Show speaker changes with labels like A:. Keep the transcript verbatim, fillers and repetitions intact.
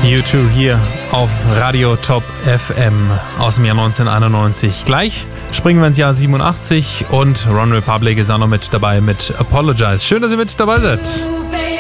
A: U zwei hier auf Radio Top F M aus dem Jahr neunzehnhunderteinundneunzig. Gleich springen wir ins Jahr siebenundachtzig und One Republic ist auch noch mit dabei mit Apologize. Schön, dass ihr mit dabei seid.